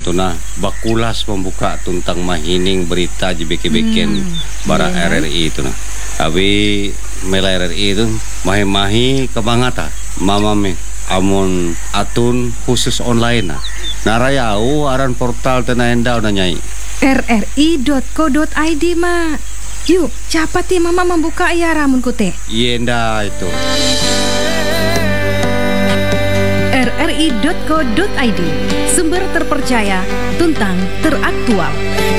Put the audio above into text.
tuna bakulas membuka tentang mahining berita JBK-BKN bara RRI itu nah. Abi mela RRI itu mahi-mahi kebangata mamame amun atun khusus online nah. Narayau aran portal tenaenda udah nyai. rri.co.id mak. Yuk, cepat ya mama membuka ya ramun kute. Yenda itu. rri.co.id, sumber terpercaya, tuntang teraktual.